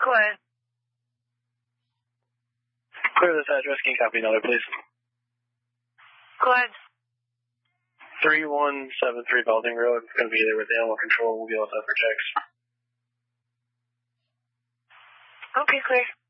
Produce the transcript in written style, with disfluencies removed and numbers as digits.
Go ahead. Clear this address. Can you copy another, please? Go ahead. 3173 Balding Road. It's going to be there with animal control. We'll be able to for checks. Okay, clear.